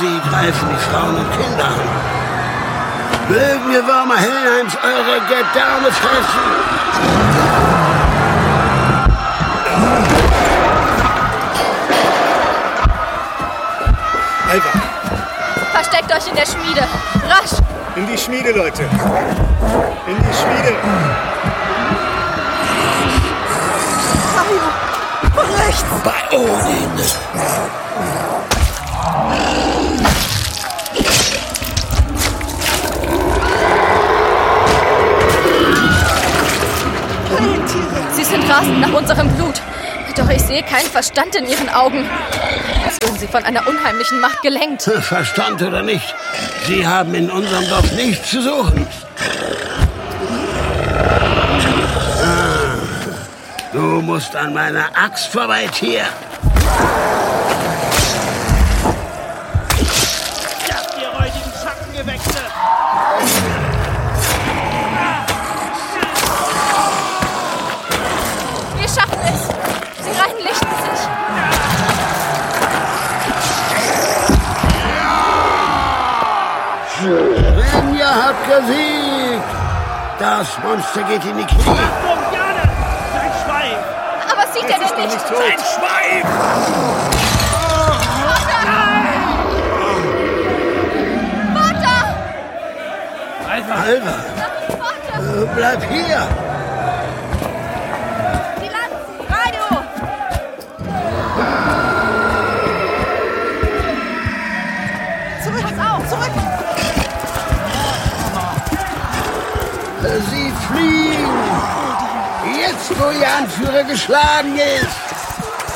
Sie greifen die Frauen und Kinder an. Mögen wir Würmer Helheims eure Gedärme fressen. Alva! Versteckt euch in der Schmiede. Rasch! In die Schmiede, Leute! In die Schmiede! Rechts! Bei Odin! Sie sind rasend nach unserem Blut. Doch ich sehe keinen Verstand in ihren Augen. Als würden sie von einer unheimlichen Macht gelenkt. Verstand oder nicht, Sie haben in unserem Dorf nichts zu suchen. Du musst an meiner Axt vorbei, Tier. Jagt ihr räudigen Schattengewächse! Wir schaffen es. Sie reinlichten sich. Rinja hat gesiegt. Das Monster geht in die Knie. Achtung, Jane! Sein Schwein! Aber sieht er denn nicht? Sein Schwein! Vater! Alva, bleib hier. Die Lanzen! Radio! Zurück! Pass auf! Zurück! Sie fliehen. Jetzt, wo Ihr Anführer geschlagen ist.